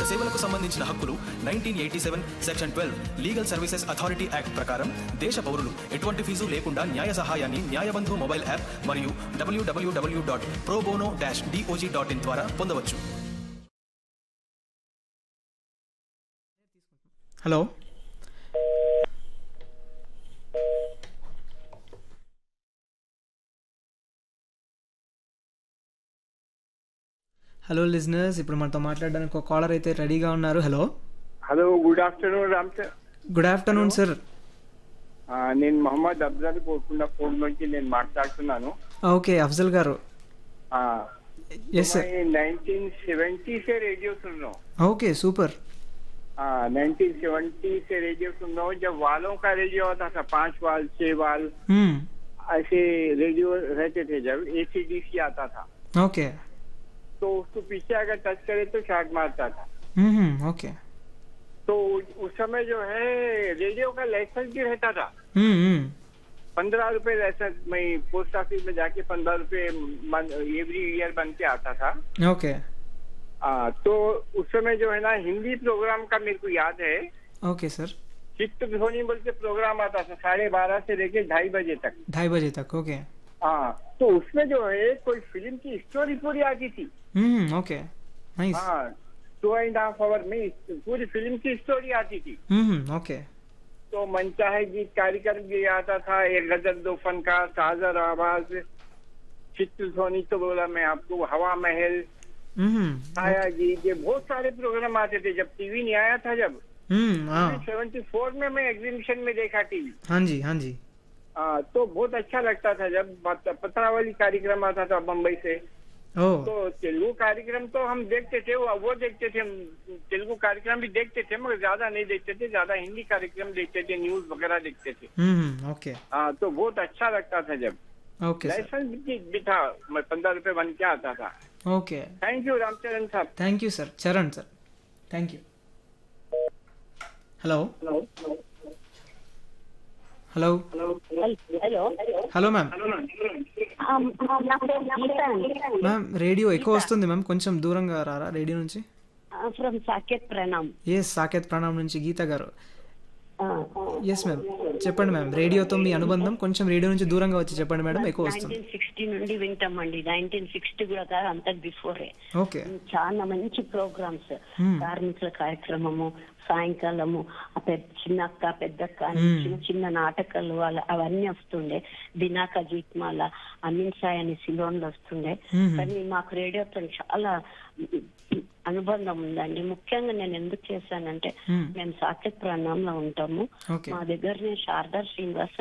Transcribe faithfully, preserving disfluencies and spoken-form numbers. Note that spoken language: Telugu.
సేవలకు సంబంధించిన హక్కులు nineteen eighty seven section twelve legal services authority act ప్రకారం దేశ పౌరులు ఎటువంటి ఫీజు లేకుండా న్యాయ సహాయాన్ని న్యాయబంధు మొబైల్ యాప్ మరియు డబ్ల్యూడబ్ల్యూడబ్ల్యూ dot pro bono dash DOJ dot in ద్వారా పొందవచ్చు. హలో హలో లిజనర్స్, ఇప్పుడు మనతో మాట్లాడడానికి ఒక కాలర్ అయితే రెడీగా ఉన్నారు. Hello hello good afternoon Ram sir. Good afternoon sir. నేను మొహమ్మద్ అఫ్జల్ కోరుకుండా ఫోన్ నుంచి నేను మాట్లాడుతున్నాను. ఓకే అఫ్జల్ గారు. Yes sir. नाइनटीन सेवेंटी से रेडियो सुन रहा हूँ. Okay super. नाइनटीन सेवेंटी से रेडियो सुन रहा हूँ. जब वालों का रेडियो होता था, पांच वाल छह वाल ऐसे रेडियो रहते थे, जब एसीडीसी आता था ओके तो उसको पीछे अगर टच करे तो शॉट मारता था. हम्म ओके. तो उस समय जो है रेडियो का लाइसेंस भी रहता था. हम्म पंद्रह रुपए लाइसेंस में पोस्ट ऑफिस में जाके पंद्रह रुपए एवरी ईयर बन के आता था. ओके. आ, तो उस समय जो है ना हिंदी प्रोग्राम का मेरे को याद है. Okay sir. चित्त ध्वनि बोल के प्रोग्राम आता था साढ़े बारह से लेके ढाई बजे तक. ढाई बजे तक ओके. हाँ तो उसमें जो है कोई फिल्म की स्टोरी पूरी आती थी. हम्म ओके नाइस. हाँ टू एंड हाफ आवर में पूरी फिल्म की स्टोरी आती थी. हम्म ओके. तो मनचाहे गीत कार्यक्रम भी आता था. एक गजल दो फनकार, साजर आवाज, चित्त ध्वनि तो बोला मैं आपको, हवा महल, छाया गीत, ये बहुत सारे प्रोग्राम आते थे जब टीवी नहीं आया था. जब सेवेंटी फोर में मैं एग्जीबिशन में देखा टीवी. हाँ जी हाँ जी. हाँ तो बहुत अच्छा लगता था जब पत्रावली कार्यक्रम आता था बम्बई से. तो तेलुगु कार्यक्रम तो हम देखते थे, वो वो देखते थे. हम तेलुगु कार्यक्रम भी देखते थे मगर ज्यादा नहीं देखते थे, ज्यादा हिंदी कार्यक्रम देखते थे, न्यूज वगैरह देखते थे. हम्म ओके. हाँ तो बहुत अच्छा लगता था जब. ओके लाइसेंस भी था, मैं पंद्रह रुपए बन के आता था. ओके थैंक यू रामचरण साहब. Thank you sir. चरण sir thank you. Hello hello hello hello ma'am. Ma'am radio ఎక్కువ వస్తుంది మ్యామ్, కొంచెం దూరంగా రారా రేడియో నుంచి. ఫ్రమ్ సాకేత్ ప్రణామ్. ఎస్ సాకేత్ ప్రణామ్ నుంచి గీత గారు. ఎస్ మ్యామ్ చెప్పండి మ్యామ్. రేడియోతో మీ అనుబంధం కొంచెం రేడియో నుంచి దూరంగా వచ్చి చెప్పండి మేడం, ఎక్కువ వస్తుంది. నైన్టీన్ సిక్స్టీ నుండి వింటామండి. నైన్టీన్ సిక్స్టీ కూడా కాదు, అంత బిఫోరే. ఓకే. చాలా మంచి ప్రోగ్రామ్స్, కార్మికుల కార్యక్రమము, సాయంకాలము ఆ పెద్ద చిన్నక్క పెద్దక్క అని చిన్న చిన్న నాటకాలు అలా అవన్నీ వస్తుండే. దినాక జీత్మాల, అమీన్ సాయ్ అని సిలోన్లు వస్తుండే. కానీ మాకు రేడియోతో చాలా అనుబంధం ఉందండి. ముఖ్యంగా నేను ఎందుకు చేశానంటే మేము సాకేత్ ప్రాణంలో ఉంటాము. మా దగ్గరనే శారదా శ్రీనివాస